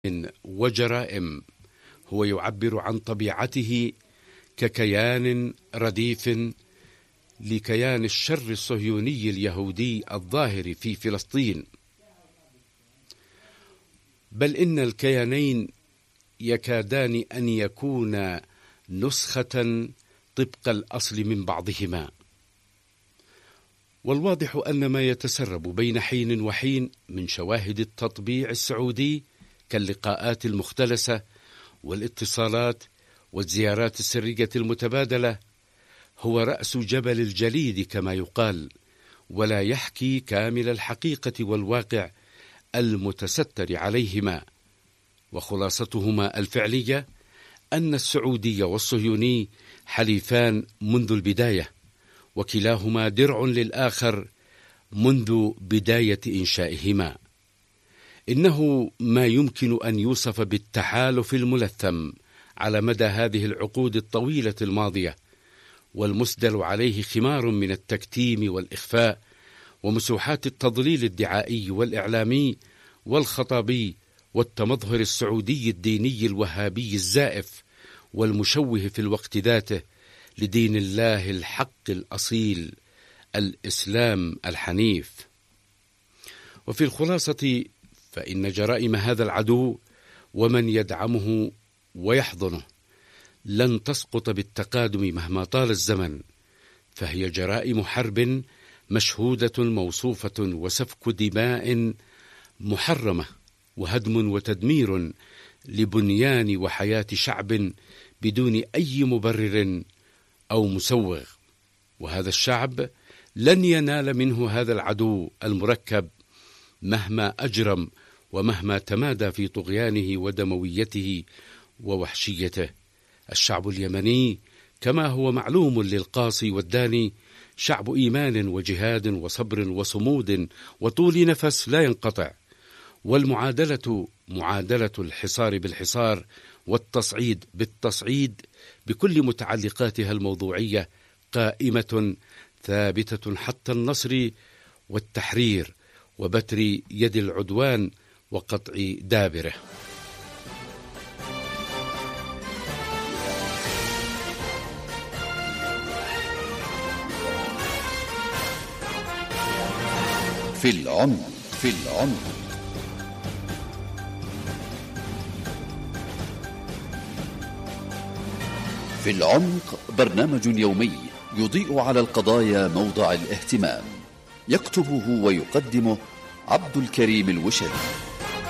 وجرائم. هو يعبر عن طبيعته ككيان رديف لكيان الشر الصهيوني اليهودي الظاهر في فلسطين، بل إن الكيانين يكادان أن يكونا نسخة طبق الأصل من بعضهما. والواضح أن ما يتسرب بين حين وحين من شواهد التطبيع السعودي كاللقاءات المختلسة والاتصالات والزيارات السرية المتبادلة هو رأس جبل الجليد كما يقال، ولا يحكي كامل الحقيقة والواقع المتستر عليهما. وخلاصتهما الفعلية أن السعودي والصهيوني حليفان منذ البداية، وكلاهما درع للآخر منذ بداية إنشائهما. إنه ما يمكن أن يوصف بالتحالف الملثم على مدى هذه العقود الطويلة الماضية، والمسدل عليه خمار من التكتيم والإخفاء ومسوحات التضليل الدعائي والإعلامي والخطابي والتمظهر السعودي الديني الوهابي الزائف والمشوه في الوقت ذاته لدين الله الحق الأصيل الإسلام الحنيف. وفي الخلاصة فإن جرائم هذا العدو ومن يدعمه ويحضنه لن تسقط بالتقادم مهما طال الزمن، فهي جرائم حرب مشهودة موصوفة وسفك دماء محرمة وهدم وتدمير لبنيان وحياة شعب بدون أي مبرر أو مسوغ. وهذا الشعب لن ينال منه هذا العدو المركب مهما أجرم ومهما تمادى في طغيانه ودمويته ووحشيته. الشعب اليمني كما هو معلوم للقاصي والداني شعب إيمان وجهاد وصبر وصمود وطول نفس لا ينقطع، والمعادلة معادلة الحصار بالحصار والتصعيد بالتصعيد بكل متعلقاتها الموضوعية قائمة ثابتة حتى النصر والتحرير وبتر يد العدوان وقطع دابره. في العمق في العمق برنامج يومي يضيء على القضايا موضع الاهتمام، يكتبه ويقدمه عبد الكريم الوشري.